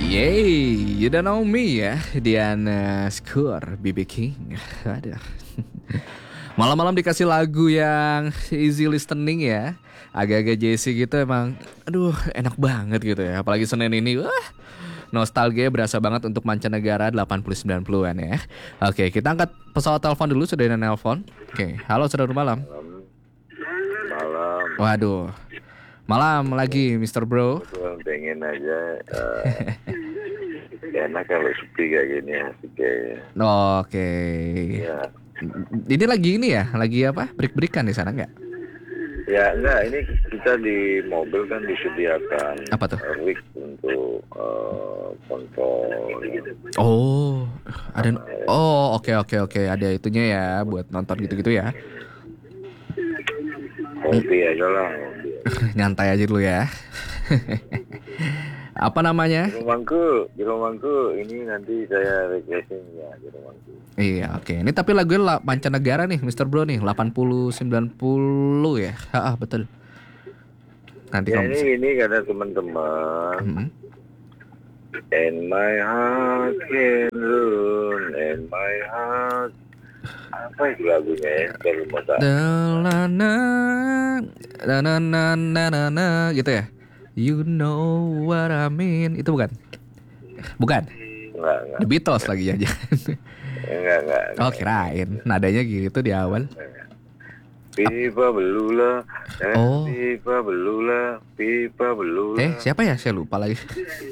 Yay, you don't know me ya, Diana Skur, BB King. Ada. Malam-malam dikasih lagu yang easy listening ya, agak-agak Jesse gitu emang, aduh enak banget gitu ya. Apalagi Senin ini, wah nostalgia berasa banget untuk mancanegara 80-90-an ya. Oke, kita angkat pesawat telepon dulu, sudah ada nelpon. Oke, halo saudara malam. Malam. Waduh, malam lagi Mr. Bro. Kebetulan pengen aja enak kalau sepi kayak gini asik kayaknya. Oke. Ya. Ini lagi ini ya, lagi apa? Break-breakan di sana nggak? Ya enggak, ini kita di mobil kan disediakan Apa tuh? rig untuk kontrol. Oh, ada. Oh, oke. Ada itunya ya buat nonton gitu-gitu ya. Kopi aja lah. Nyantai aja dulu ya. Apa namanya? Di rumahku ini nanti saya refreshing ya di rumahku. Iya, oke. Ini tapi lagunya mancanegara nih, Mr. Bro nih, 80-90 ya. Betul. Nanti Ya kamu ini kata teman-teman. Mm-hmm. And my heart can run, and my heart. Apa itu lagunya ya? Kalau mau tahu. Gitu ya. You know what I mean. Itu bukan? Bukan? Enggak. The Beatles lagi aja. Enggak. Oh, kirain nadanya gitu di awal. Pipa belula. Oh. Pipa belula. Siapa ya? Saya lupa lagi.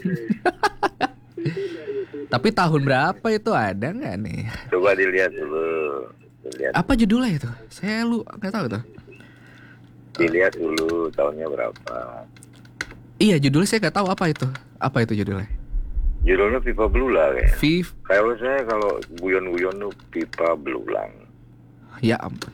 Tapi tahun berapa itu ada nggak nih? Coba dilihat dulu. Apa judulnya itu? Saya nggak tahu tuh. Dilihat dulu tahunnya berapa. Iya, judulnya saya nggak tahu apa itu. Apa itu judulnya? Judulnya Pipa Belula kayaknya. Viv. Kalau guyon-guyon tuh Pipa Belulang. Ya ampun.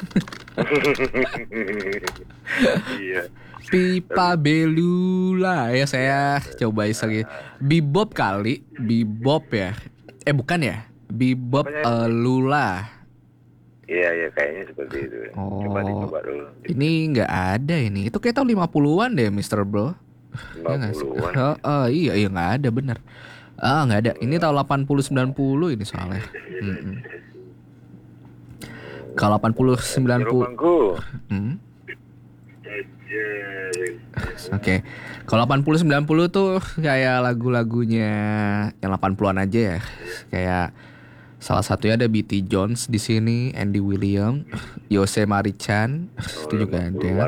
Iya. Pipa Belula ya, saya coba lagi. Bebop kali, Bebop ya. Bukan ya? Bebop Lula. Iya kayaknya seperti itu. Oh. Coba dicoba dulu. Ini nggak ada ini. Itu kayak tahun 50-an deh, Mr. Bro. 50-an. Iya nggak ada benar. Nggak ada. Ini tahun 80-90 ini soalnya. Kalau 80-90. Oke. Kalau 80-90 tuh kayak lagu-lagunya yang 80-an aja ya. Kayak salah satunya ada B.T. Jones di sini, Andy William, Yose Marichan, itu juga ada.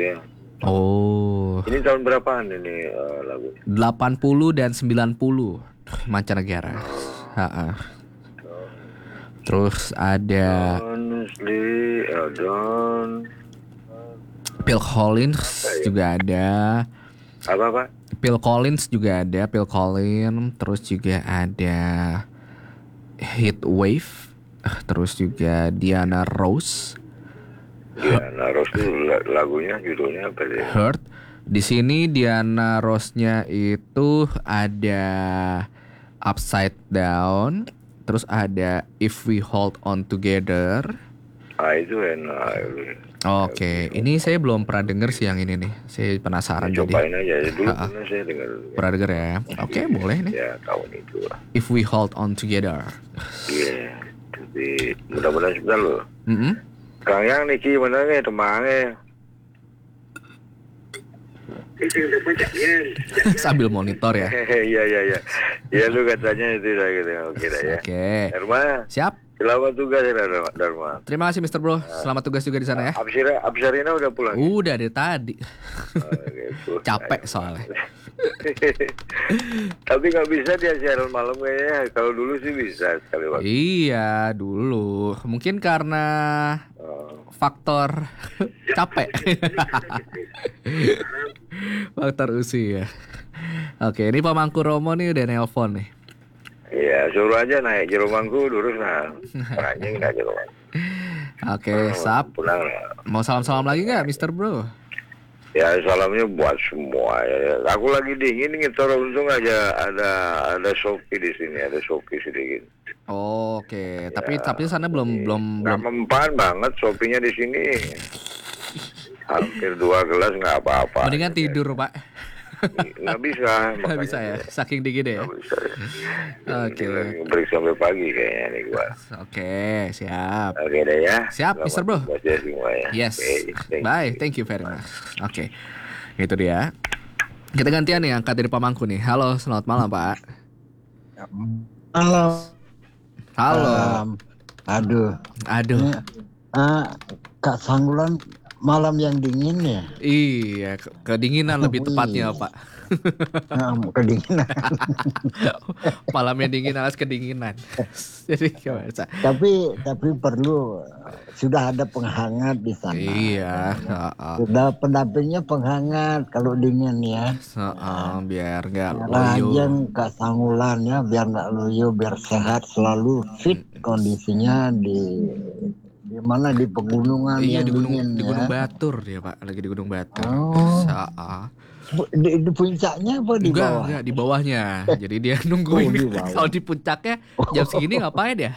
Oh. Ini tahun berapaan ini lagu? 80 dan 90 mancanegara. Terus ada Phil Collins juga ada. Apa? Phil Collins juga ada. Terus juga ada Heat Wave. Terus juga Diana Ross. Diana Ross itu lagunya judulnya apa sih? Hurt. Di sini Diana Ross-nya itu ada Upside Down. Terus ada If We Hold On Together. Itu enak. Oke, ini saya belum pernah denger sih yang ini nih. Saya penasaran jadi. Cobain aja dulu pernah saya dengar. Pernah denger ya? Oke, boleh nih. Ya, tahun itu lah. If We Hold On Together. Iya. Tapi mudah-mudahan sebentar loh. Kang Yang Niki mana nih temannya? Sambil monitor ya. Iya. Iya lu katanya itu lah gitu. Oke dah ya. Oke. Dharma. Siap. Selamat tugas ya Dharma. Terima kasih Mr. Bro. Selamat tugas juga di sana ya. Absarina udah pulang. Udah dari tadi. Gitu. Capek soalnya. Tapi nggak bisa dia siaran malam kayaknya. Kalau dulu sih bisa sekali waktu. Iya dulu. Mungkin karena faktor capek. Faktor usia. Oke, ini Pak Mangkuromo nih udah nelpon nih. Iya, suruh aja naik Jeromangku lurus nah. Anjing enggak Jeromang. Oke, Sap. Pulang. Mau salam-salam lagi nggak, Mr. Bro? Ya, salamnya buat semua ya. Aku lagi dingin nih, untung aja ada Shopee di sini, ada Shopee sedikit. Oke, tapi sana belum mempan banget Shopee-nya di sini. Hampir 2 gelas nggak apa-apa. Mendingan tidur, Pak. Nggak bisa. Nggak bisa ya, saking dingin ya. Nggak bisa. Oke. Break sampai pagi kayaknya nih gua. Oke, siap. Oke deh ya. Siap, Mr. Bro. Selamat berpuasa semua ya. Yes. Oke, Bye, thank you very much. Oke. Itu dia. Kita gantian nih angkat dari Pamangku nih. Halo, selamat malam, Pak. Halo. Halo. Aduh. Aduh. Kak Sanggulan malam yang dingin ya? Iya, kedinginan lebih tepatnya, Pak. Kedinginan. Malamnya dingin alias kedinginan. Jadi gimana? Tapi perlu sudah ada penghangat di sana. Iya. Sudah pendampingnya penghangat kalau dingin ya. Biar nggak Rajin Kak Sanggulan ya, biar nggak loyo, biar sehat selalu fit kondisinya di mana di pegunungan iya, yang di gunung, dingin di ya. Gunung Batur dia, Pak. Lagi di Gunung Batur. Oh. Di puncaknya apa di bawah? Enggak, di bawahnya. Jadi dia nungguin kalau di puncaknya jam segini ngapain ya?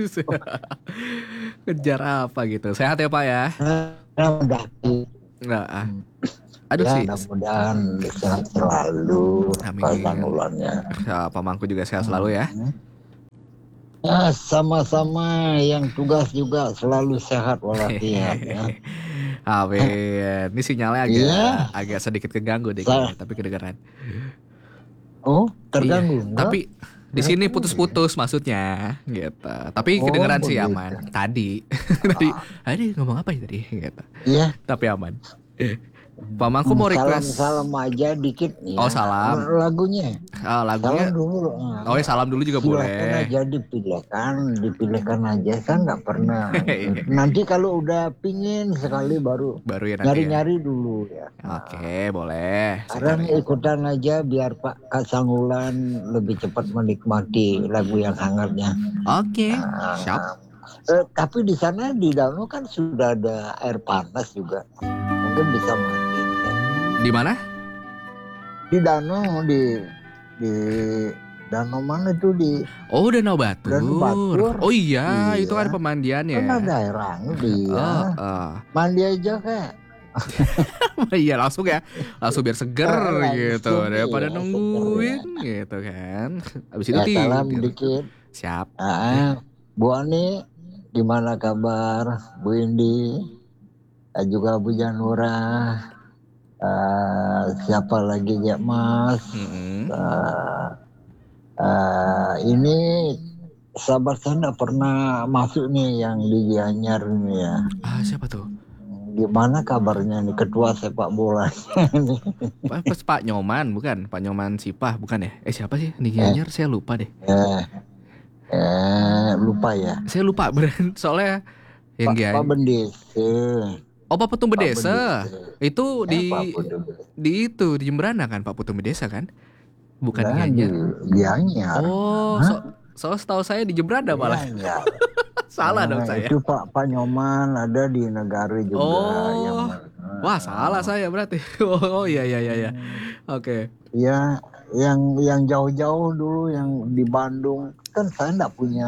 Kejar apa gitu. Sehat ya, Pak ya? Enggak. Aduh ya, sih. Mudah-mudahan sehat selalu. Amin. Pak Mangku juga sehat selalu ya. Ya, sama-sama yang tugas juga selalu sehat walafiat ya. Amin. Ini sinyalnya agak sedikit keganggu deh kayaknya, tapi kedengaran. Oh, terganggu. Iya, tapi di sini putus-putus maksudnya gitu. Tapi kedengaran sih aman. Tadi ngomong apa ya tadi gitu. Iya. Tapi aman. Pak Mangku mau request salam aja dikit ya. Oh, salam. Lagunya. Lagunya. Salam dulu. Oh ya, salam dulu juga boleh. Aja dipilihkan aja. Saya nggak pernah. Nanti kalau udah pingin sekali baru ya nanti nyari-nyari dulu ya. Oke, boleh. Sekarang ikutan aja biar Pak Kak Sanggulan lebih cepat menikmati lagu yang hangatnya. Oke, siap. Tapi di sana di danau kan sudah ada air panas juga. Mungkin bisa mandi. Di mana? Di danau di danau mana itu di? Oh, Danau Batur. Oh iya, itu ada pemandiannya. Kan ada air dia. Mandi aja kayak. Iya langsung biar seger gitu daripada nungguin gitu kan. Abis itu salam dikit. Siap. Bu Ani, gimana kabar? Bu Indi, juga Bu Janura, siapa lagi ya Mas? Ini sahabat saya nggak pernah masuk nih yang di Gianyar nih ya. Siapa tuh? Gimana kabarnya nih ketua sepak bola? Pak Nyoman, bukan? Pak Nyoman Sipah, bukan ya? Siapa sih di Gianyar? Saya lupa deh. Lupa ya. Saya lupa soalnya yang Pak Bendese. Oh, Pak Putum Bedesa. Itu di Jemberana kan, Pak Putum Bedesa kan? Bukan Gianyar. Oh, soal setahu saya di Jemberana malah. Salah dong saya. Itu Pak Nyoman ada di negara juga. Oh. Wah, salah saya berarti. Oh iya. Oke. Ya, yang jauh-jauh dulu yang di Bandung kan saya nggak punya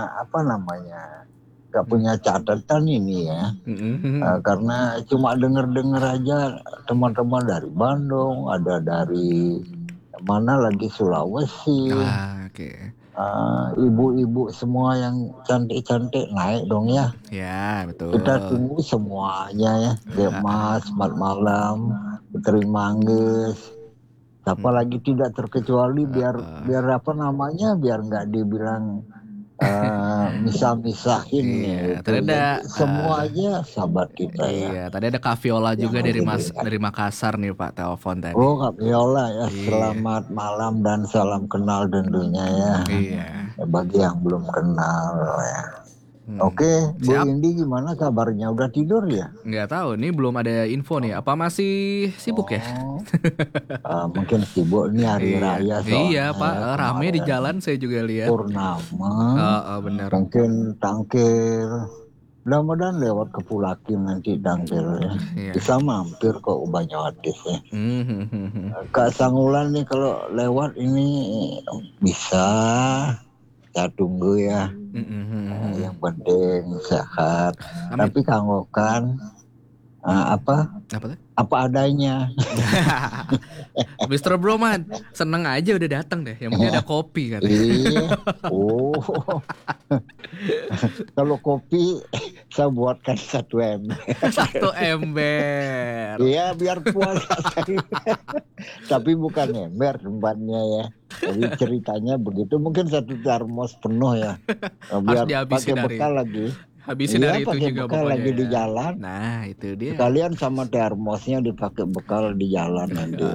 nggak punya catatan ini ya. Karena cuma dengar aja teman-teman dari Bandung, ada dari mana lagi Sulawesi. Oke. Ibu-ibu semua yang cantik-cantik naik dong ya. Ya, betul. Kita tunggu semuanya ya. Mas, selamat malam, Putri Mangges. Siapa lagi tidak terkecuali biar apa namanya, biar nggak dibilang misah-misahin. Iya, tadi ada semuanya sahabat kita ya. Iya, tadi ada Kak Viola juga dari Makassar nih Pak, telepon tadi. Oh, Kak Viola ya. Iya. Selamat malam dan salam kenal tentunya ya. Iya. Bagi yang belum kenal ya. Oke, Bu Indi gimana kabarnya? Udah tidur ya? Nggak tahu, nih belum ada info nih. Apa masih sibuk ya? Mungkin sibuk nih hari raya soalnya. Iya Pak, rame di jalan saya juga lihat. Purnama. Benar. Mungkin tangkir. Mudah-mudahan lewat ke Pulakin nanti tangkir ya. Bisa mampir kok Banyuwangi ya. Kak Sanggulan nih kalau lewat ini bisa. Kita tunggu ya. Yang penting sehat. Amin. Tapi kanggokan apa? apa adanya. Mr. Broman, seneng aja udah datang deh. Yang penting ada kopi kan. Iya. Oh. Kalau kopi saya buatkan 1 ember. 1 ember. Iya, biar puasa. Tapi bukan ember tempatnya ya. Jadi ceritanya begitu, mungkin 1 termos penuh ya. Biar pakai bekal lagi. Habisin dari itu juga bekal lagi di jalan. Nah itu dia. Kalian sama termosnya dipakai bekal di jalan nanti.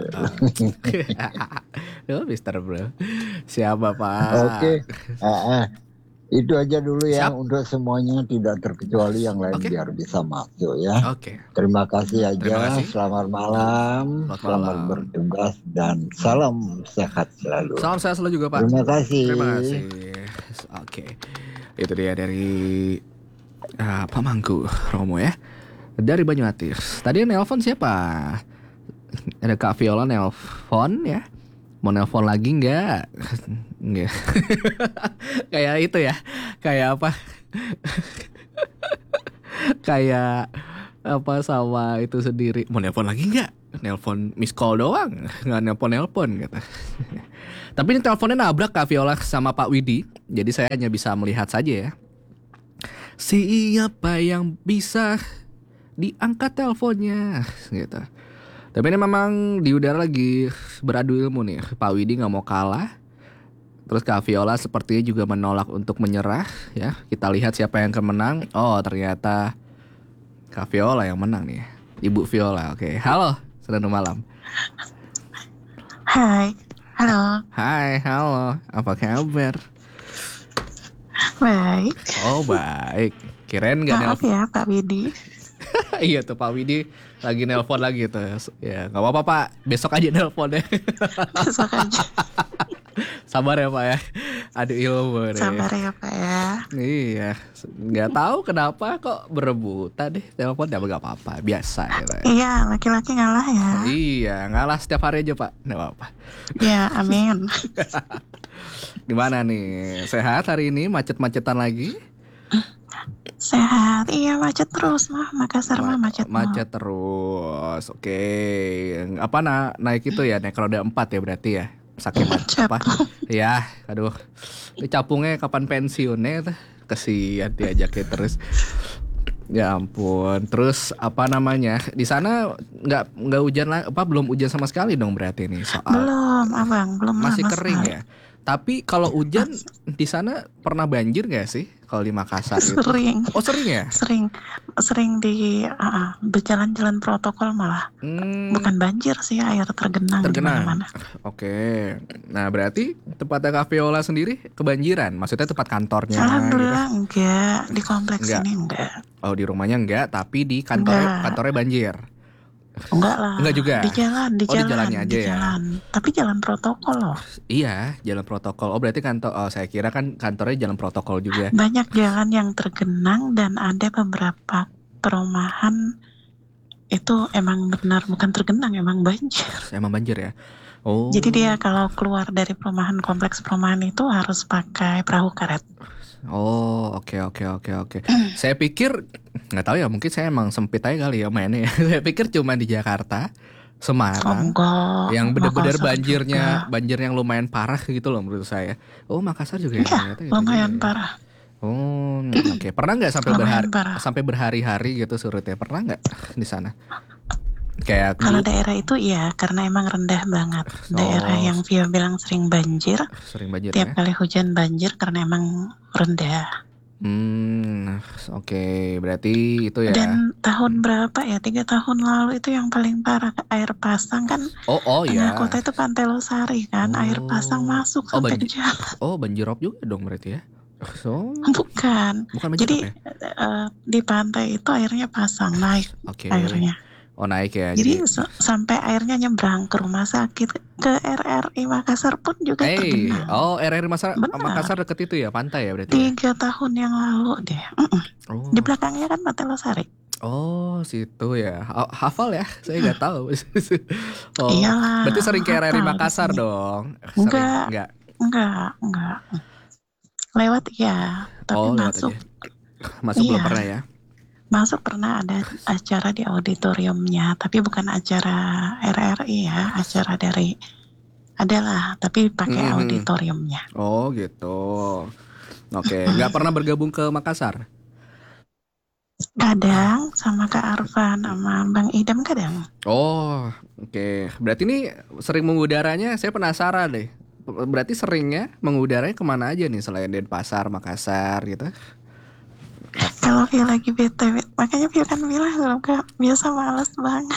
Mister Bro. Siapa Pak? Oke. Itu aja dulu ya. Siap. Untuk semuanya tidak terkecuali yang lain biar bisa masuk ya. Oke. Terima kasih aja. Selamat malam. Selamat bertugas dan salam sehat selalu. Salam sehat selalu juga Pak. Terima kasih. Oke. Itu dia dari Pak Mangku Romo ya, dari Banyuatis. Tadi nelpon siapa? Ada Kak Viola nelpon ya. Mau nelpon lagi nggak? Nggak. Kayak itu ya. Kayak apa? Kayak apa sama itu sendiri. Mau nelpon lagi nggak? Nelpon miss call doang, nggak nelpon gitu. Tapi ini teleponnya nabrak Kak Viola sama Pak Widi. Jadi saya hanya bisa melihat saja ya. Siapa yang bisa diangkat teleponnya gitu. Tapi ini memang di udara lagi beradu ilmu nih. Pak Widi gak mau kalah. Terus Kak Viola sepertinya juga menolak untuk menyerah ya. Kita lihat siapa yang akan menang. Oh ternyata Kak Viola yang menang nih. Ibu Viola. Oke. Halo, selamat malam. Hai. Halo. Hai, halo. Apa kabar? Baik. Oh baik. Kirain gak nelfon. Maaf ya Pak Widi. Iya tuh Pak Widi lagi nelpon lagi tuh. Ya gak apa-apa Pak. Besok aja nelpon ya. Besok aja. Sabar ya Pak ya. Ada ilmu deh. Sabar ya Pak ya. Iya. Gak tahu kenapa kok berebutan deh. Telepon gak apa-apa. Biasa gitu. Iya laki-laki ngalah ya. Iya ngalah setiap hari aja Pak. Gak apa-apa. Ya amin. Gimana nih? Sehat hari ini? Macet-macetan lagi? Sehat. Iya macet terus mah. Makassar mah macet. Macet terus. Oke. Apa naik itu ya? Naik roda 4 ya berarti ya? Sakit apa? Ya, aduh. Ini capungnya kapan pensiunnya? Kesian diajakin terus. Ya ampun. Terus apa namanya? Di sana nggak hujan lah? Apa belum hujan sama sekali dong berarti nih soal? Belum, Abang. Belum. Masih kering ya? Tapi kalau hujan di sana pernah banjir gak sih kalau di Makassar? Sering. Itu? Oh sering ya? Sering di berjalan-jalan protokol malah. Bukan banjir sih, air tergenang di mana-mana. Oke. Nah berarti tempatnya Kak Viola sendiri kebanjiran? Maksudnya tempat kantornya? Alhamdulillah gitu? Enggak. Di kompleks ini enggak. Oh di rumahnya enggak, tapi di kantornya banjir? Enggak lah. Enggak juga. Di jalan. Di jalannya aja ya. Tapi jalan protokol loh. Iya, jalan protokol. Oh berarti kantor. Oh saya kira kan kantornya jalan protokol juga. Banyak jalan yang tergenang dan ada beberapa perumahan itu emang benar bukan tergenang, emang banjir. Emang banjir ya. Oh. Jadi dia kalau keluar dari perumahan kompleks perumahan itu harus pakai perahu karet. Oh oke. Saya pikir nggak tahu ya, mungkin saya emang sempit aja kali ya mainnya. Saya pikir cuma di Jakarta, Semarang, yang benar-benar banjir yang lumayan parah gitu loh menurut saya. Oh Makassar juga ya? Lumayan parah. Oh oke. Pernah nggak sampai berhari-hari gitu surutnya? Pernah nggak di sana? Kayak kalau daerah itu ya karena emang rendah banget. Daerah yang Via bilang sering banjir tiap kali hujan banjir karena emang rendah. Oke. Berarti itu ya. Dan tahun berapa ya, 3 tahun lalu itu yang paling parah air pasang kan. Iya. Kota itu Pantai Losari kan. Air pasang masuk sampai ke jalan. Oh banjir rob juga dong berarti ya. Bukan jadi di pantai itu airnya pasang naik. Airnya naik ya. Jadi sampai airnya nyebrang ke rumah sakit, ke RRI Makassar pun juga tergenang. Oh RRI Makassar deket itu ya, pantai ya berarti 3 tahun yang lalu deh. Di belakangnya kan Pantai Losari. Oh situ ya. Hafal ya, saya nggak tahu. Iyalah. Berarti sering ke RRI Makassar dong? Enggak. Lewat ya, tapi masuk. Masuk belum pernah ya? Masuk pernah ada acara di auditoriumnya, tapi bukan acara RRI ya, acara dari adalah, tapi pakai auditoriumnya. Oh gitu. Oke, nggak pernah bergabung ke Makassar? Kadang sama Kak Arfan sama Bang Idam kadang. Oh, oke. Berarti ini sering mengudaranya, saya penasaran deh. Berarti seringnya mengudaranya kemana aja nih selain Denpasar, Makassar gitu? Kalau Via lagi bete, makanya Via kan bilang kalau Kak biasa malas banget.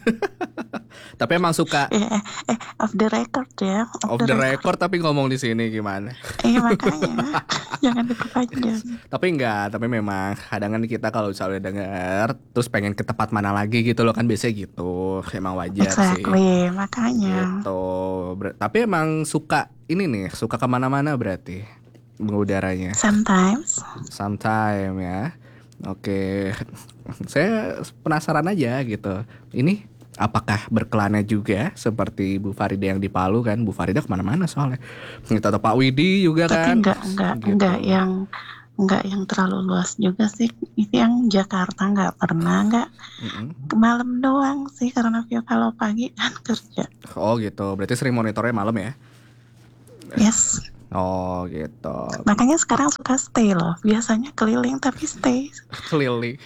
Tapi emang suka off the record ya. Off the record tapi ngomong di sini gimana? Makanya jangan diperpanjang. Tapi memang kadang kita kalau misalnya denger terus pengen ke tempat mana lagi gitu loh, kan biasanya gitu. Emang wajar sih. Makanya. Gitu. Tapi emang suka ini nih, suka kemana-mana berarti mengudaranya. Sometimes ya. Oke. Saya penasaran aja gitu. Ini apakah berkelana juga seperti Bu Farida yang di Palu kan? Bu Farida kemana-mana soalnya. Kita tahu Pak Widi juga kan. Tapi enggak yang terlalu luas juga sih. Itu yang Jakarta enggak pernah, enggak. Malam doang sih karena Vio kalau pagi kan kerja. Oh gitu. Berarti sering monitornya malam ya? Yes. Oh gitu. Makanya sekarang suka stay loh. Biasanya keliling tapi stay. Keliling.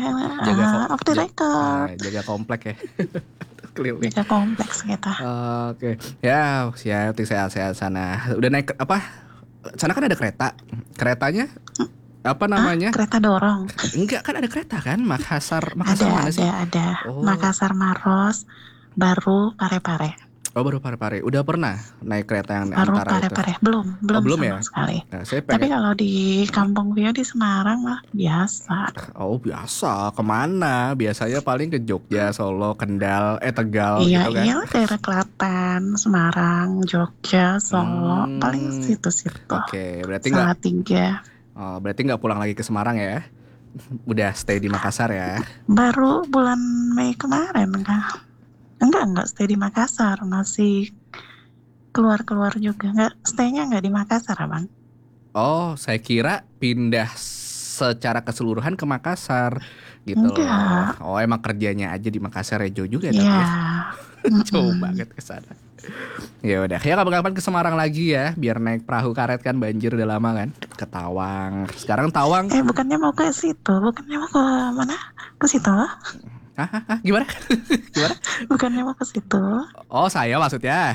Off the record. Jaga komplek ya. Keliling. Jaga kompleks kita. Oke. Ya, sehat-sehat sana. Udah naik apa? Sana kan ada kereta. Keretanya apa namanya? Kereta dorong. Enggak, kan ada kereta kan? Makassar mana sih? Ada. Oh. Makassar Maros, baru Parepare. Oh, baru Parepare. Udah pernah naik kereta yang baru antara Parepare. itu? Belum sama ya? sekali. Nah, saya Tapi kalau di kampung Vio di Semarang mah biasa. Oh, biasa. Kemana? Biasanya paling ke Jogja, Solo, Kendal, Tegal gitu kan? Iya, daerah Klaten, Semarang, Jogja, Solo, paling situ-situ. Oke, berarti Salatiga. Oh, berarti nggak pulang lagi ke Semarang ya? Udah stay di Makassar ya? Baru bulan Mei kemarin kan? Enggak stay di Makassar, masih keluar juga. Stay-nya enggak di Makassar, Abang. Oh, saya kira pindah secara keseluruhan ke Makassar gitu. Enggak. Oh, emang kerjanya aja di Makassar ya, jauh juga ya. Jauh banget ke sana. Ya udah, ya kapan-kapan ke Semarang lagi ya, biar naik perahu karet kan, banjir udah lama kan. Ke Tawang. Sekarang Tawang. Bukannya mau ke situ, bukannya mau ke mana? Ke situ? Gimana? Bukannya mau ke situ? Oh, saya maksudnya.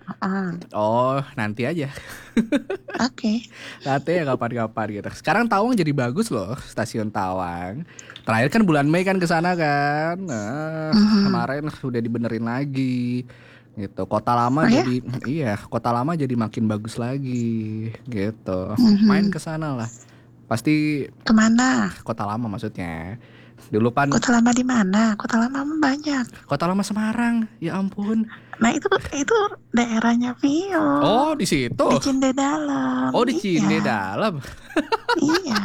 Oh, nanti aja. Oke. Nanti ya kapan-kapan gitu. Sekarang Tawang jadi bagus loh, stasiun Tawang. Terakhir kan bulan Mei kan ke sana kan. Kemarin udah dibenerin lagi. Gitu. Kota lama kota lama jadi makin bagus lagi gitu. Main ke sana lah. Pasti kemana? Kota lama maksudnya. Dulu pan. Kota lama di mana? Kota lama banyak. Kota lama Semarang, ya ampun. Nah itu daerahnya Vio. Oh, di situ. Di Cindedalam. Oh, di Cindedalam. Iya.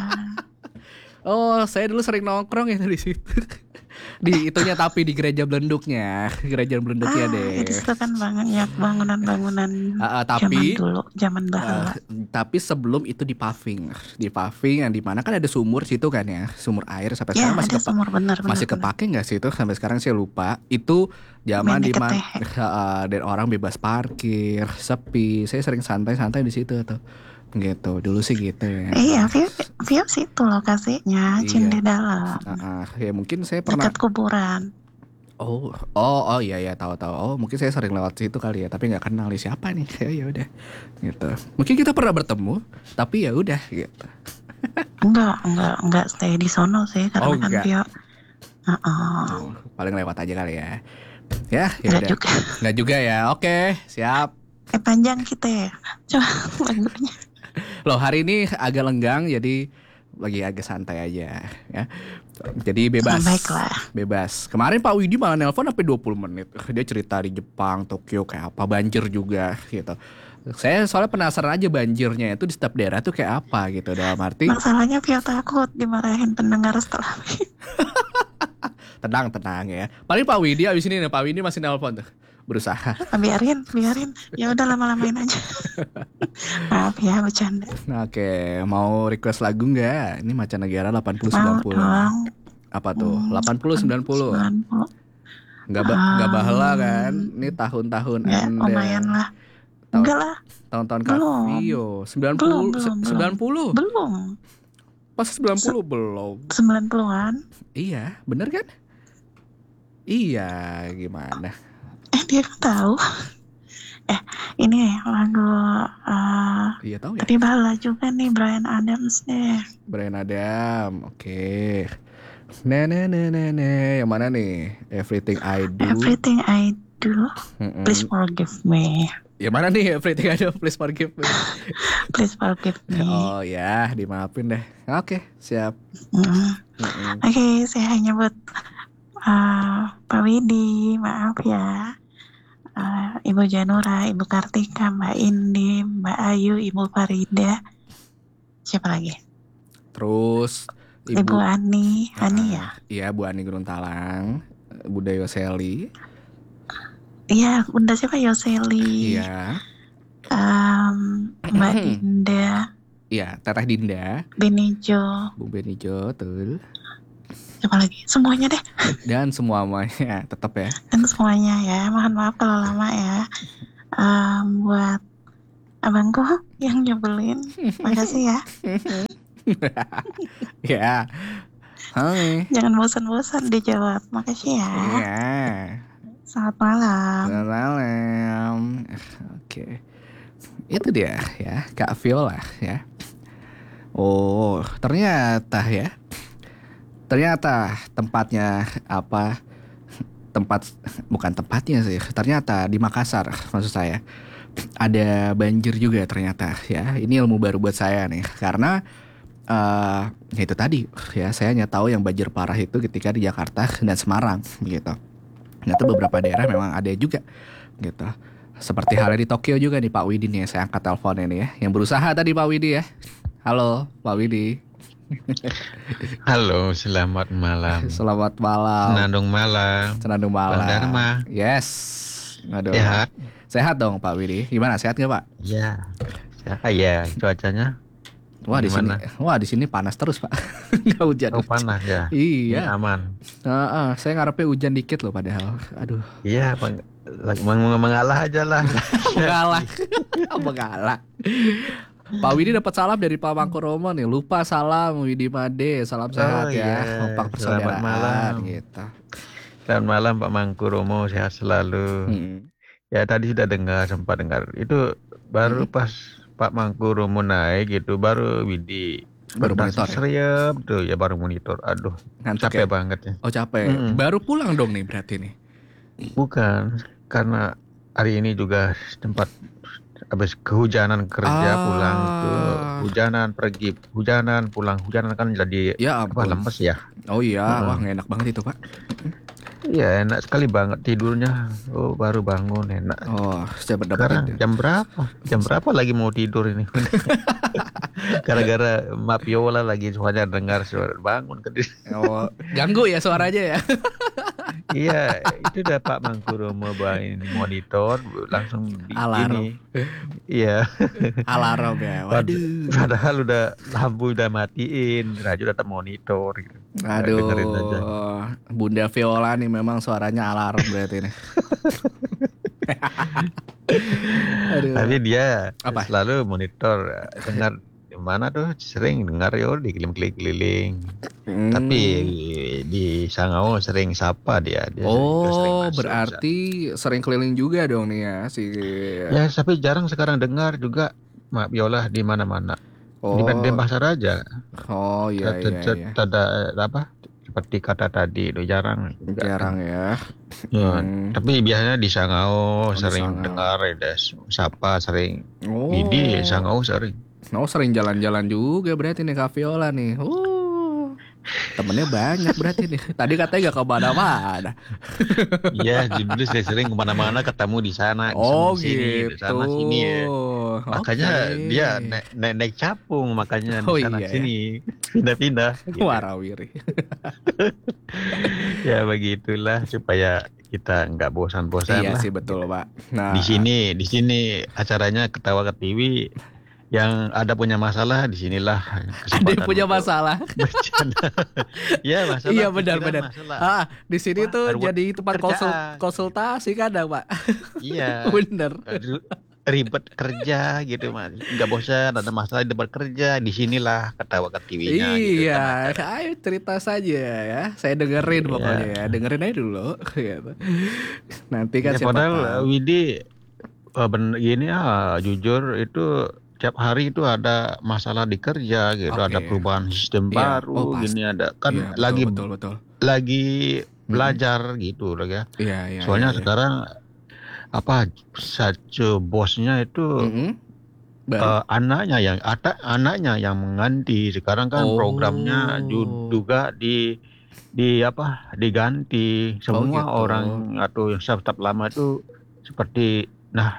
Oh, saya dulu sering nongkrong ya di situ. Di itunya tapi di gereja Belenduknya deh. Itu kan bangunan-bangunan tapi zaman dulu, zaman bahula. Tapi sebelum itu di paving yang dimana kan ada sumur situ kan ya, sumur air sampai sekarang masih kepake nggak sih itu sampai sekarang saya lupa. Itu zaman dimana dan orang bebas parkir, sepi. Saya sering santai-santai di situ tuh. Gitu, dulu sih gitu ya. Iya, Vio situ lokasinya, Cindedalam. Ya mungkin saya pernah dekat kuburan. Oh iya tahu. Oh, mungkin saya sering lewat situ kali ya, tapi nggak kenal siapa nih. Ya udah. Gitu. Mungkin kita pernah bertemu, tapi ya udah gitu. Enggak stay di sono sih karena kan Vio. Paling lewat aja kali ya. Ya udah. Enggak juga ya. Oke, siap. Panjang kita ya. Coba lagunya. Loh, hari ini agak lenggang jadi lagi agak santai aja ya. Jadi bebas. Baiklah. Bebas. Kemarin Pak Widi malah nelpon sampai 20 menit. Dia cerita di Jepang, Tokyo kayak apa, banjir juga gitu. Saya soalnya penasaran aja banjirnya itu di setiap daerah tuh kayak apa gitu, dalam arti. Masalahnya Vio takut dimarahin pendengar setelah Tenang ya. Paling Pak Widi abis ini nih, Pak Widi masih nelpon tuh. Berusaha. Biarin. Ya udah lama-lamain aja. Maaf ya, bercanda. Oke, mau request lagu nggak? Ini Mancanegara 80-90. Mau dong. Apa tuh? 80 90. 90. Enggak bahala kan? Ini tahun-tahun Ya, Anda. lumayan lah. Enggak lah. Tahun-tahun Belum. Kavio. 90. Belum. 90. Belum. Pas 90 belum. 90-an. Iya, bener kan? Iya, gimana? Dia kan tahu. Ini lagu Iya tahu ya. tadi bala juga nih, Bryan Adams deh. Bryan Adam, oke. Yang mana nih? Everything I Do. Everything I Do, please forgive me. Yang mana nih Everything I Do, please forgive me. Please forgive me. Oh ya, dimaafin deh. Oke, siap. Oke, saya hanya buat Pak Widi, maaf ya. Ibu Janura, Ibu Kartika, Mbak Indi, Mbak Ayu, Ibu Farida. Siapa lagi? Terus Ibu Ani ya? Iya, Bu Ani Geruntalang, Bunda Yoseli. Iya, Bunda siapa? Yoseli. Iya. Mbak Dinda. Iya, Teteh Dinda. Benijo. Bu Benijo, betul. Siapa lagi? Semuanya deh. Dan semuanya tetap ya. Dan semuanya ya. Mohon maaf kalau lama ya. Buat abangku yang nyebelin. Makasih ya. Ya. Hai. Jangan bosan-bosan dijawab. Makasih ya. Iya. Selamat malam. Selamat malam. Oke. Itu dia ya, Kak Viola ya. Oh, ternyata ya. Ternyata tempatnya apa? Bukan tempatnya sih. Ternyata di Makassar, maksud saya. Ada banjir juga ternyata ya. Ini ilmu baru buat saya nih. Karena ya itu tadi ya, saya hanya tahu yang banjir parah itu ketika di Jakarta dan Semarang gitu. Ternyata beberapa daerah memang ada juga gitu. Seperti halnya di Tokyo juga nih Pak Widi nih, saya angkat teleponnya nih ya. Yang berusaha tadi Pak Widi ya. Halo Pak Widi. Halo, selamat malam. Selamat malam. Senandung malam. Senandung malam. Bang Dharma. Yes. Aduh. Sehat? Sehat dong Pak Widi. Gimana, sehat nggak Pak? Ya. Ya, cuacanya. Wah di sini panas terus Pak. Nggak hujan. Oh, panas ya. Iya. Ya, aman. Saya ngarepnya hujan dikit loh padahal. Aduh. Iya, mengalah aja lah. Mengalah. Pak Widi dapat salam dari Pak Mangkuromo nih. Lupa salam Widi Made. Salam sehat ya. Kompak persaudaraan Selamat malam gitu. Selamat malam Pak Mangkuromo, sehat selalu. Ya tadi sudah sempat dengar. Itu baru pas Pak Mangkuromo naik gitu, baru Widi baru monitor ya? Tuh ya, baru monitor. Aduh, ngantuk capek ya? banget ya. Oh capek. Baru pulang dong nih berarti nih. Bukan, karena hari ini juga tempat habis kehujanan kerja, pulang ke hujanan, pergi hujanan, pulang hujanan, kan jadi lemes ya. Oh iya, wah enak banget itu Pak. Iya, enak sekali banget tidurnya. Oh, baru bangun enak. Oh, saya sekarang jam berapa lagi mau tidur ini? Gara-gara Mapiola lagi suaranya dengar suara bangun. Oh, ganggu ya suaranya ya. Iya, itu udah Pak Mangkuromo bawain monitor langsung alarm. Iya. Alarm ya. Waduh. Padahal udah lampu udah matiin, radio tetap monitor gitu. Aduh. Dengerin aja. Bunda Viola nih memang suaranya alarm berarti nih. Aduh. Tapi dia selalu monitor, dengar mana tuh, sering dengar yo di keliling-keliling. Tapi di Sangau sering sapa dia oh, berarti sering keliling juga dong nih ya si. Ya, tapi jarang sekarang dengar juga Mak Viola di mana-mana. Di pasar aja. Oh iya. Ada apa? Seperti kata tadi itu jarang. Jarang ya. Tapi biasanya di Sangau sering dengar, ada sapa sering. Di Sangau sering. Oh, sering jalan-jalan juga berarti nih Kak Viola nih. Temennya banyak berarti nih. Tadi katanya gak kemana-mana. Iya, dulu saya sering kemana-mana ketemu di sana. Sini, gitu. Di sana sini ya. Makanya dia naik capung, makanya di sana sini. Pindah-pindah. Gitu. Warawiri. Ya begitulah, supaya kita nggak bosan-bosan lah. Iya sih betul Pak. Nah, di sini acaranya ketawa ke TV. yang ada punya masalah di sinilah ada yang punya masalah. Ya, masalah. Iya, benar. Di sini tuh jadi tempat konsultasi kan, Pak. Iya. Bener. Ribet kerja gitu, Mas. Enggak bosan, ada masalah di tempat kerja, di sinilah ketawa ketiwinya iya, gitu. Ayo cerita saja ya. Saya dengerin pokoknya ya. Dengerin aja dulu gitu. Nanti kan siapa padahal Widi gini jujur itu tiap hari itu ada masalah di kerja gitu, ada perubahan sistem baru gini, ada kan betul. Lagi belajar gitu loh ya. Iya. Soalnya sekarang satu bosnya itu anaknya yang mengganti sekarang kan programnya juga diganti semua gitu. Orang atau yang staf lama itu seperti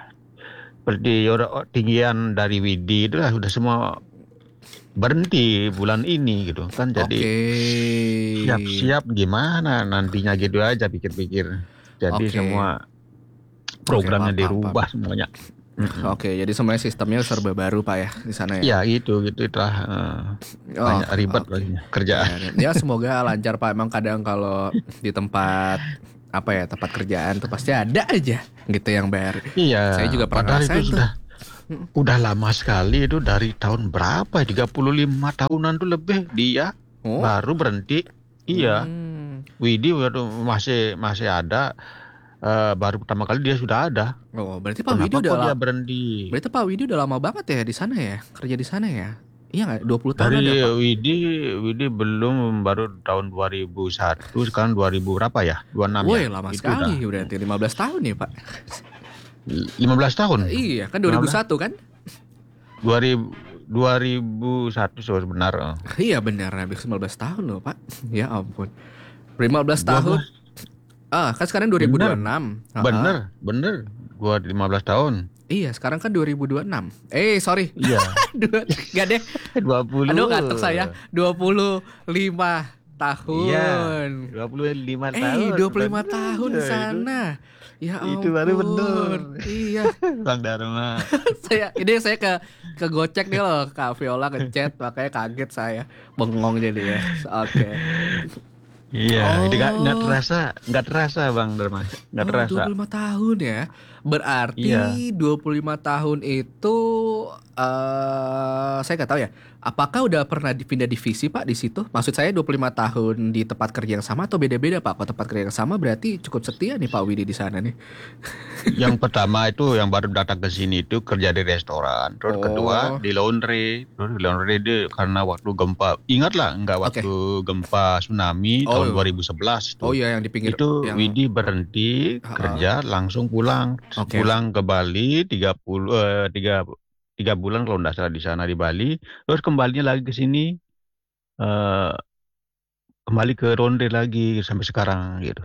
tinggian dari Widi itu sudah semua berhenti bulan ini gitu kan, jadi siap-siap gimana nantinya gitu aja pikir-pikir, jadi semua programnya dirubah semuanya. Oke, jadi semuanya sistemnya serba baru Pak ya di sana Ya ya. itulah banyak ribet kerjaan. Ya semoga lancar Pak. Emang kadang kalau di tempat tempat kerjaan tuh pasti ada aja gitu yang baru. Iya. Saya juga pernah ngerasain itu udah lama sekali itu, dari tahun berapa? 35 tahunan tuh lebih dia baru berhenti. Iya. Widi masih ada. Baru pertama kali dia sudah ada. Berarti Pak Widi udah berhenti. Berarti Pak Widi udah lama banget ya di sana ya, kerja di sana ya. Iya nggak? 20 tahun dari ada Pak? Widi belum, baru tahun 2001, sekarang 2000 berapa ya? 26 Woi, ya. lama sekali berarti 15 tahun ya Pak. 15 tahun? Iya, kan 2001 kan? 2001 sebenarnya. Iya benar, habis 15 tahun loh Pak. Ya ampun. 15 tahun. Kan sekarang 2026. Bener. Gua 15 tahun. Iya, sekarang kan 2026. Sorry. Iya. Gak deh. 20. Aduh, ngantuk saya. 25 tahun. Iya. 25 tahun. 25 tahun di sana. Ya ampun. Itu baru bener. Iya. Bang Dharma. saya ke gocek nih loh, Kak Viola ngechat, makanya kaget saya. Bengong jadi ya. Oke. Iya, nggak terasa Bang Dharma, nggak terasa. 25 tahun ya, berarti 25 tahun itu saya nggak tahu ya. Apakah udah pernah dipindah divisi Pak di situ? Maksud saya 25 tahun di tempat kerja yang sama atau beda-beda Pak? Kalau tempat kerja yang sama berarti cukup setia nih Pak Widi di sana nih. Yang pertama itu yang baru datang ke sini itu kerja di restoran. Terus kedua di laundry. Terus di laundry itu karena waktu gempa. Ingatlah waktu gempa tsunami tahun 2011 itu. Oh iya, yang di pinggir itu Widi berhenti kerja langsung pulang. Pulang ke Bali 3 bulan kalau nggak salah di sana di Bali, terus kembalinya lagi ke sini, kembali ke ronde lagi sampai sekarang gitu.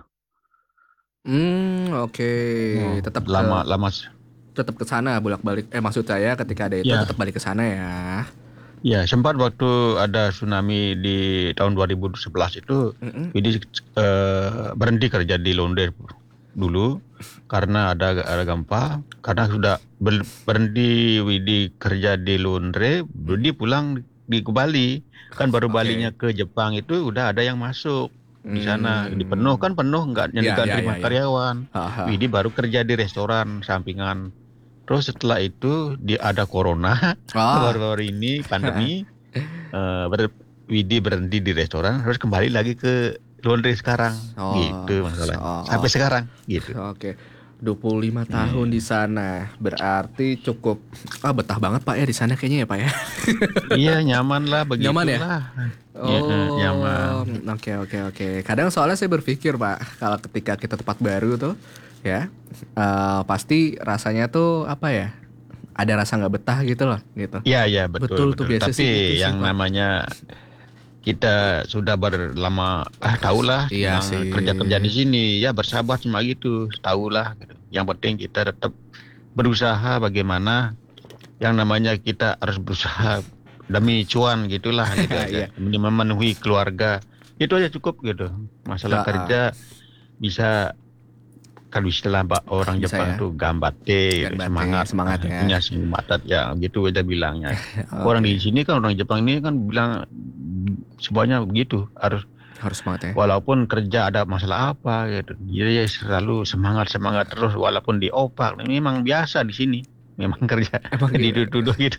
Tetap lama tetap ke sana bolak-balik. Maksud saya ketika ada itu tetap balik ke sana ya. Ya, sempat waktu ada tsunami di tahun 2011 itu, Widi berhenti kerja di ronde dulu karena ada gempa. Karena sudah berhenti Widi kerja di laundry, Widi pulang ke Bali. Kan baru balinya ke Jepang itu udah ada yang masuk di sana. Penuh nggak terima karyawan. Widi baru kerja di restoran sampingan. Terus setelah itu ada corona, baru-baru ini pandemi. Widi berhenti di restoran, terus kembali lagi ke laundry sekarang. Gitu masalahnya. Sampai sekarang gitu. 25 tahun di sana. Berarti cukup betah banget Pak ya di sana kayaknya ya Pak ya. Iya, nyaman lah begitulah. Nyaman ya? Nyaman. Oke. Kadang soalnya saya berpikir Pak, kalau ketika kita tempat baru tuh ya, pasti rasanya tuh ada rasa nggak betah gitu loh gitu. Iya, betul. Tuh biasa. Tapi yang namanya kita sudah berlama tahulah yang kerja di sini ya, bersahabat cuma gitu, tahulah gitu. Yang penting kita tetap berusaha bagaimana, yang namanya kita harus berusaha demi cuan gitulah gitu aja. Memenuhi keluarga itu aja cukup gitu. Masalah kerja bisa kalau istilah orang Bisa Jepang ya? tuh gambate, Semangat ya. punya semangat ya gitu aja bilangnya. Orang di sini kan orang Jepang ini kan bilang semuanya begitu, harus semangat ya. Walaupun kerja ada masalah apa gitu, dia selalu semangat terus walaupun diopak. Memang biasa di sini, memang kerja dituduh gitu.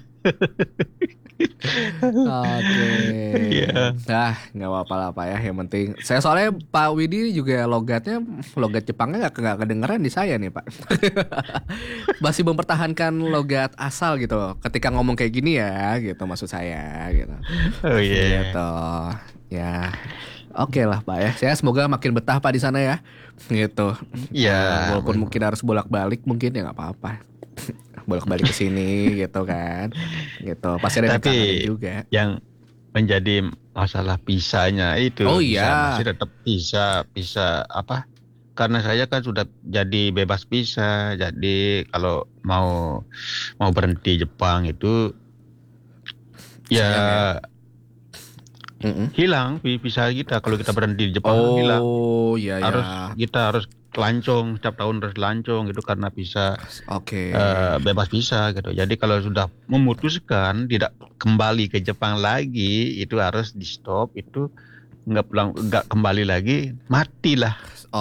Oke. Iya. Nah, nggak apa-apa lah Pak ya. Yang penting, saya soalnya Pak Widi juga logat Jepangnya nggak kedengeran di saya nih Pak. Masih mempertahankan logat asal gitu. Ketika ngomong kayak gini ya, gitu maksud saya gitu. Oh iya. Gitu. Ya. Oke lah Pak ya. Saya semoga makin betah Pak di sana ya. Gitu. Iya. Walaupun mungkin harus bolak-balik mungkin ya nggak apa-apa. Bolak-balik ke sini gitu kan. Gitu. Pasti ada kangen juga. Yang menjadi masalah visanya itu. Oh iya. Masih tetap bisa apa? Karena saya kan sudah jadi bebas visa. Jadi kalau mau berhenti Jepang itu ya hilang visa kita. Kalau kita berhenti di Jepang hilang. Oh iya ya. Kita harus lancung, setiap tahun harus lancung gitu karena bisa bebas visa gitu. Jadi kalau sudah memutuskan tidak kembali ke Jepang lagi, itu harus di stop, itu nggak kembali lagi, matilah.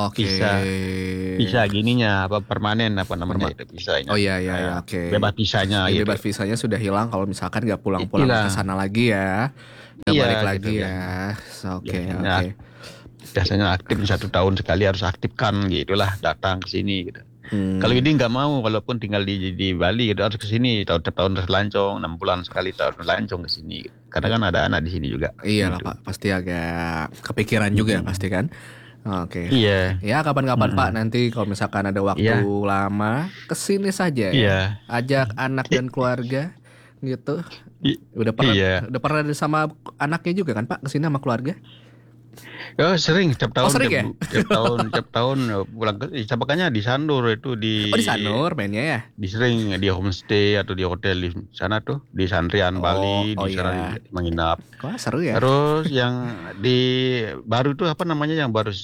Visa gininya apa permanen apa namanya itu visanya. Oh iya oke. Bebas visanya gitu. Bebas visanya sudah hilang kalau misalkan nggak pulang-pulang ke sana lagi ya. Nggak balik lagi gitu, ya. Oke. Biasanya aktif 1 tahun sekali harus aktifkan gitulah, datang ke sini gitu. Kalau ini nggak mau, walaupun tinggal di Bali gitu harus ke sini tahun harus lancong 6 bulan sekali tahun lancong ke sini. Karena kan ada anak di sini juga. Iya lah Pak, pasti agak kepikiran juga pasti kan. Oke. Iya. Ya kapan-kapan Pak nanti kalau misalkan ada waktu lama kesini saja ya. Ajak anak dan keluarga gitu. Udah pernah sama anaknya juga kan Pak kesini sama keluarga? Oh sering tiap tahun. Sering ya? Tiap tahun pulang ke makanya di Sanur itu di. Oh di Sanur mainnya ya? Sering di homestay atau di hotel di sana tuh di Sanrian Bali di sana menginap. Wah seru ya. Terus yang di baru tuh apa namanya yang baru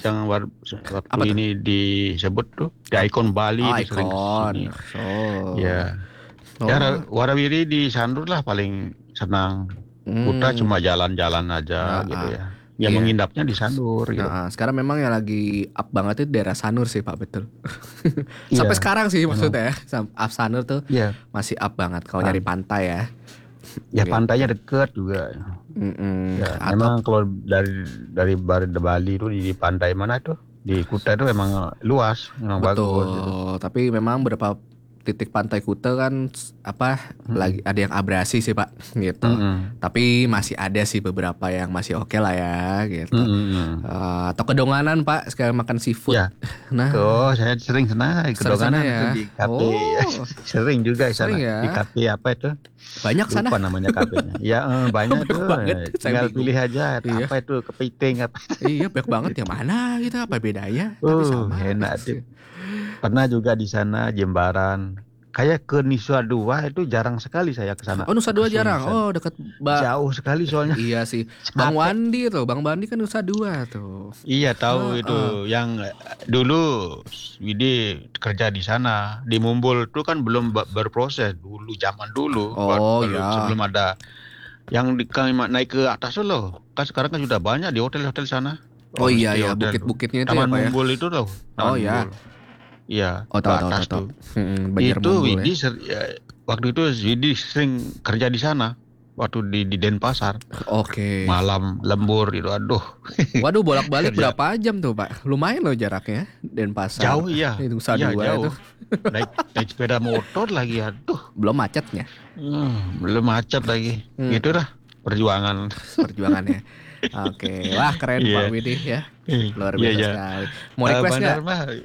waktu ini disebut tuh di Icon Bali sering kesini. Ya. Ya warawiri di Sanur lah paling senang. Putra cuma jalan-jalan aja gitu ya. Ya menginapnya di Sanur gitu. Sekarang memang yang lagi up banget itu daerah Sanur sih Pak, betul. Sampai sekarang sih maksudnya up Sanur tuh masih up banget kalau nyari pantai ya. Ya pantainya deket juga. Memang kalau dari Bali itu di pantai mana tuh? Di Kuta itu memang luas, memang bagus. Gitu. Tapi memang beberapa titik pantai Kuta kan lagi ada yang abrasi sih Pak gitu. Tapi masih ada sih beberapa yang masih oke lah ya gitu. Atau Kedonganan Pak sekarang makan seafood. Ya. Nah, saya sering sana Kedonganan ya. Itu di kafe. Sering juga di sana di kafe apa itu? Banyak sana. Lupa namanya kafenya. Ya banyak tuh. Tinggal pilih aja apa itu kepiting apa. Iya banyak banget yang mana gitu apa bedanya? Tapi sama. Enak tuh. Pernah juga di sana Jembaran. Kayak ke Nusa Dua itu jarang sekali saya ke sana. Oh Nusa Dua jarang. Oh dekat jauh sekali soalnya. Iya sih. Bang Wandi tuh, Bang Wandi kan Nusa Dua tuh. Iya tahu itu yang dulu Widi kerja di sana di Mumbul itu kan belum berproses dulu zaman dulu. Sebelum ada yang naik ke atas loh. Kan sekarang kan sudah banyak di hotel-hotel sana. Oh iya bukit-bukitnya itu Taman ya Pak ya. Mumbul itu loh. Oh iya. Iya, tahu. Itu Widi waktu itu Widi sering kerja di sana waktu di Denpasar. Oke. Malam lembur itu aduh. Waduh bolak-balik berapa jam tuh Pak? Lumayan loh jaraknya Denpasar. Jauh iya. Itu jauh. Itu. naik sepeda motor lagi aduh. Belum macetnya. Belum macet lagi. Gitu dah perjuangannya. Oke, wah keren Pak Widi ya, luar biasa sekali. Mau request nggak?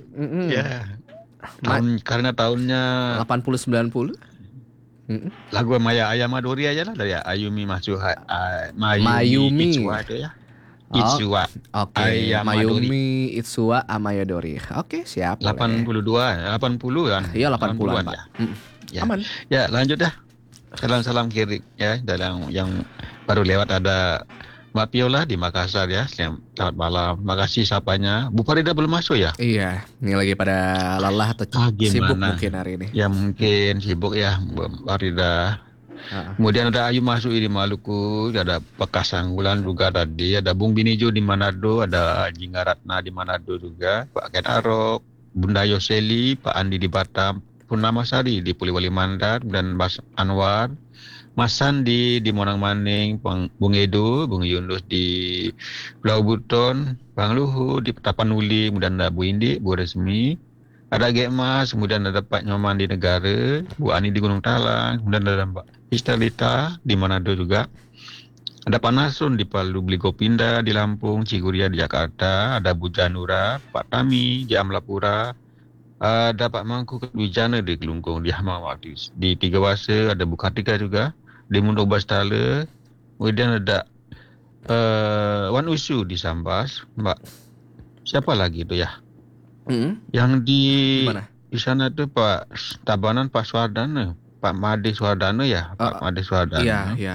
Karena tahunnya 80-90. Lagu Maya Ayamadori aja lah dari Ayumi Mayumi Itsuwa itu ya. Itsuwa. Oke. Mayumi Itsuwa Amayadori. Oke, siap. 80 kan? Iya 80-an Pak. Ya. Aman. Ya lanjut dah. Salam kirim ya dalam yang baru lewat ada Mbak Piola di Makassar ya. Selamat malam. Makasih sapanya. Bu Farida belum masuk ya? Iya, ini lagi pada lelah atau sibuk mungkin hari ini. Ya mungkin sibuk ya Bu Farida. Kemudian ada Ayu masuk di Maluku, ada Bekas Anggulan juga tadi, ada Bung Binijo di Manado, ada Jingga Ratna di Manado juga, Pak Ken Arok, Bunda Yoseli, Pak Andi di Batam, Purnama Sari di Poliwali Mandar, dan Mas Anwar, Mas Sandi di Monang Maning, Bung Edo, Bung Yunus di Pulau Buton, Bang Luhut di Tapanuli, kemudian ada Bu Indi, Bu Resmi, ada Gek Mas, kemudian ada Pak Nyoman di Negara, Bu Ani di Gunung Talang, kemudian ada Mbak Istelita di Manado juga. Ada Pak Nasrun di Palu, Bligopinda di Lampung, Ciguria di Jakarta, ada Bu Janura, Pak Tami di Amlapura, ada Pak Mangku Wijana di Kelungkung, di Hamawati, di Tiga Wase, ada Bu Kartika juga, di Mundo Bastale, kemudian ada Wan Usu di Sambas, Mbak siapa lagi itu ya? Yang di sana tuh Pak Tabanan, Pak Suardana, Pak Made Suardana ya, Pak Made Suardana. Iya.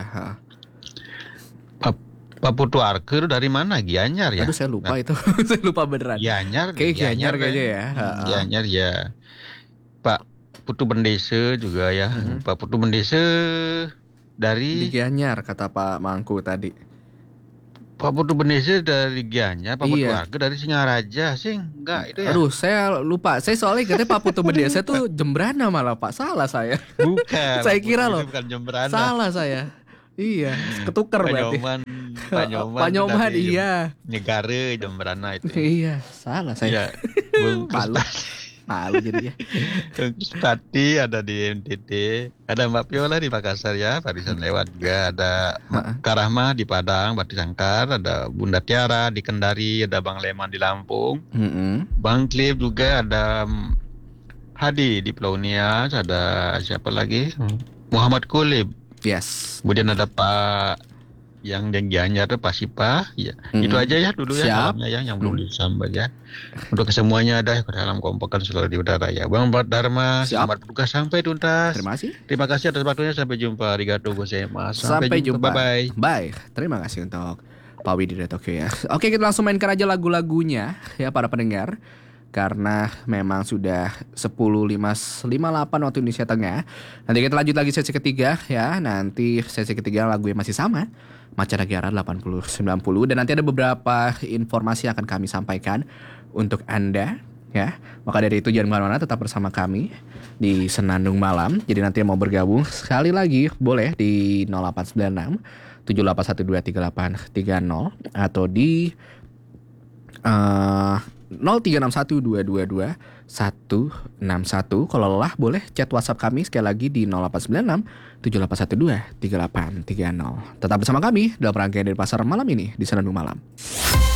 Pak Putu Arker dari mana? Gianyar ya? Aduh saya lupa itu, saya lupa beneran. Gianyar kayaknya ya. Gianyar ya. Pak Putu Bendese juga ya. Pak Putu Bendese dari di Gianyar kata Pak Mangku tadi. Pak Putu Bendese dari Gianyar, Pak Putu Arker dari Singaraja sih, enggak itu ya? Aduh, saya lupa. Saya soalnya katanya Pak Putu Bendese tuh Jembrana malah Pak. Salah saya. Bukan. Saya kira loh. Bukan Jembrana. Salah saya. Iya, ketukar berarti. Pak Nyoman iya. Negara Jembrana itu. Iya, salah saya. Bung Malu jadinya. Tati ada di NTT, ada Mbak Piola di Makassar ya, barisan lewat juga, ada Kak Rahma di Padang, Bati Sangkar, ada Bunda Tiara di Kendari, ada Bang Leman di Lampung, Bang Klip juga, ada Hadi di Pulau Nias, ada siapa lagi? Muhammad Kulib. Yes. Kemudian ada Pak yang Gianyar tuh Pak Sipa, ya. Itu aja ya dulu ya salamnya ya, yang belum disambat ya. Untuk kesemuanya ada ke dalam kompokan selalu di udara ya. Bang Bat Dharma, selamat bertugas sampai tuntas. Terima kasih atas waktunya, sampai jumpa. Arigatou gozaimasu. Sampai jumpa. Bye. Bye. Terima kasih untuk Pak Widi dari Tokyo ya. Oke, kita langsung mainkan aja lagu-lagunya ya para pendengar. Karena memang sudah 10.58 waktu Indonesia Tengah. Nanti kita lanjut lagi sesi ketiga ya. Nanti sesi ketiga lagu yang masih sama, Mancanegara 80-90. Dan nanti ada beberapa informasi yang akan kami sampaikan untuk Anda ya. Maka dari itu jangan kemana-mana, tetap bersama kami di Senandung Malam. Jadi nanti yang mau bergabung sekali lagi boleh di 0896 78123830 atau di 0361222161. Kalau lelah boleh chat WhatsApp kami sekali lagi di 0896 78123830. Tetap bersama kami dalam rangkaian dari Pasar Malam ini di Senandung Malam.